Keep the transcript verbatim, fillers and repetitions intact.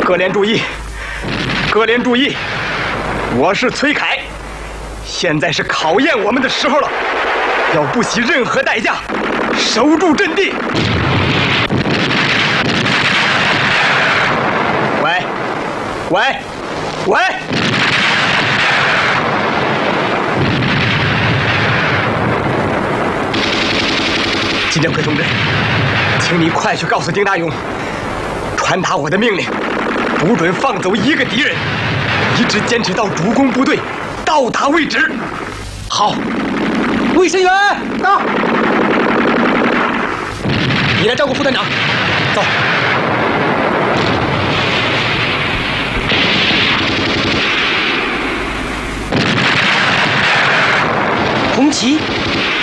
各连注意，各连注意，我是崔凯，现在是考验我们的时候了，要不惜任何代价守住阵地。喂，喂，喂！金正奎同志，请你快去告诉丁大勇，传达我的命令，不准放走一个敌人，一直坚持到主攻部队到达为止。好，卫生员到，你来照顾副团长，走。红旗。